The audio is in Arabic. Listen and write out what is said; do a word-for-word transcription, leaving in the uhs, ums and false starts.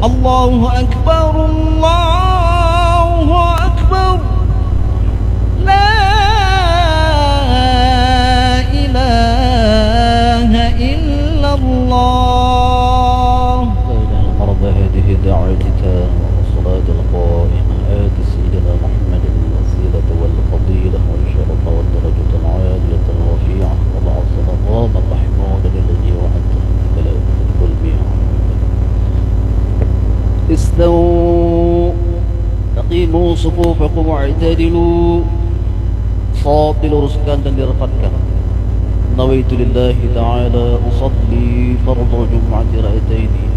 الله أكبر الله أكبر لا إله إلا الله. فرض هذه دعوتك والصلاة القائمة آت سيدنا محمد الوسيلة والفضيلة والشرف والدرجة العالية الرفيعة وبعث مقام محمود الذي وعدته بملائكة القلب. استووا أقيموا صفوفكم واعتدلوا. صاطل رزقان dan dirapatkan. نويت لله تعالى أصلي فرض جمعة رأيتين